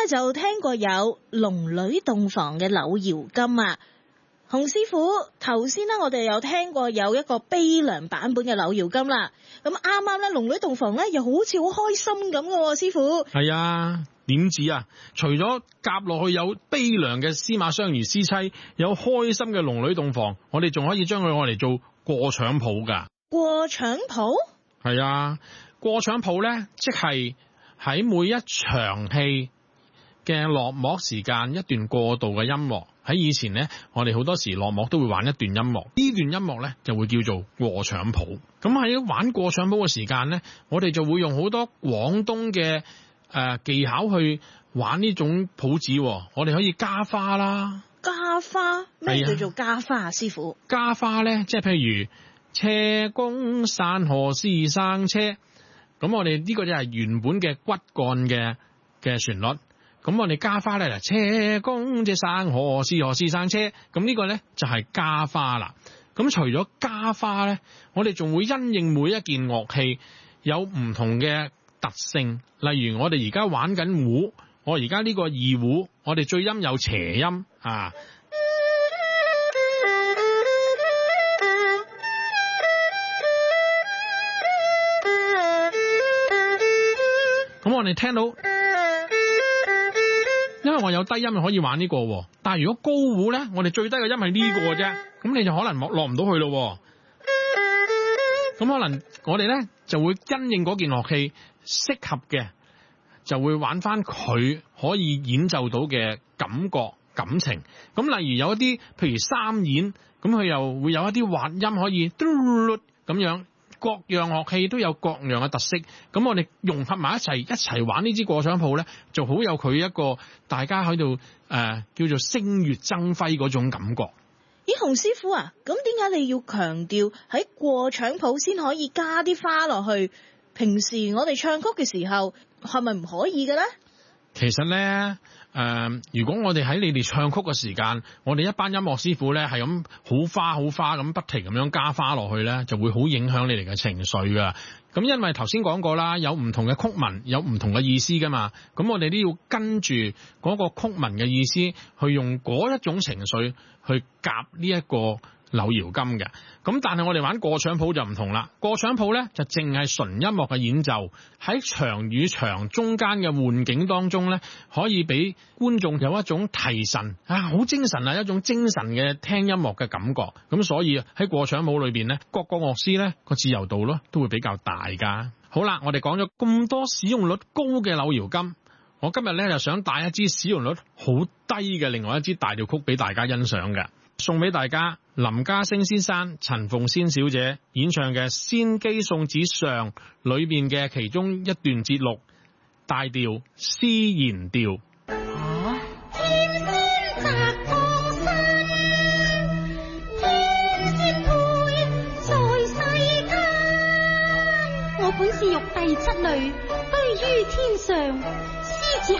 咧就聽過有龍女洞房嘅柳瑤金啊。洪師傅，頭先咧我哋有聽過有一個悲涼版本嘅柳瑤金啦。咁啱啱咧龍女洞房咧又好似好開心咁嘅，師傅。 係啊，點止啊？除咗夾落去有悲涼嘅司馬相如思妻，有開心嘅龍女洞房，我哋仲可以將佢攞嚟做過場譜噶。過場譜？係啊，過場譜咧，即係喺每一場戲嘅落幕時間一段過渡嘅音樂。喺以前呢，我哋好多時落幕都會玩一段音樂，呢段音樂呢就會叫做過場譜。咁喺玩過場譜嘅時間呢，我哋就會用好多廣東嘅技巧去玩呢種譜子。我哋可以加花啦。加花？咩叫做加花啊，師傅？加花呢，即係譬如車公山河師生車，咁我哋呢個就係原本嘅骨幹嘅旋律。咁我哋加花咧，車公隻山河師生車，咁呢個咧就係加花啦。咁除咗加花咧，我哋仲會因應每一件樂器有唔同嘅特性。例如我哋而家玩緊胡，我而家呢個二胡，我哋最音有斜音啊。咁我哋聽到。因為我有低音可以玩呢個，但係如果高胡咧，我哋最低嘅音係呢個啫，咁你就可能落唔到去咯。咁可能我哋咧就會因應嗰件樂器適合嘅，就會玩翻佢可以演奏到嘅感覺感情。咁例如有一啲譬如三演，咁佢又會有一啲滑音可以嘟咁樣。各樣樂器都有各樣嘅特色，咁我哋融合埋一齊玩呢支過場譜咧，就好有佢一個大家喺度叫做聲樂爭輝嗰種感覺。咦，洪師傅啊，咁點解你要強調喺過場譜先可以加啲花落去？平時我哋唱曲嘅時候係咪唔可以嘅咧？其實咧。如果我哋喺你哋唱曲嘅時間，我哋一班音樂師傅咧係咁好花咁不停咁樣加花落去咧，就會好影響你哋嘅情緒噶。咁因為頭先講過啦，有唔同嘅曲文，有唔同嘅意思噶嘛。咁我哋都要跟住嗰個曲文嘅意思，去用嗰一種情緒去夾呢一個柳瑤金嘅。咁但係我哋玩過場譜就唔同啦，過場譜咧就淨係純音樂嘅演奏，喺場與場中間嘅換景當中咧，可以俾觀眾有一種提神好精神啊，一種精神嘅聽音樂嘅感覺。咁所以喺過場譜裏邊咧，各個樂師咧個自由度咯都會比較大噶。好啦，我哋講咗咁多使用率高嘅柳瑤金，我今日咧就想帶一支使用率好低嘅另外一支大調曲俾大家欣賞嘅。送俾大家林家聲先生、陳鳳仙小姐演唱嘅《仙姬送子上》裏面嘅其中一段節錄，大調詩言調。 天仙摘江山，天仙配在世間。我本是玉帝七女，居於天上。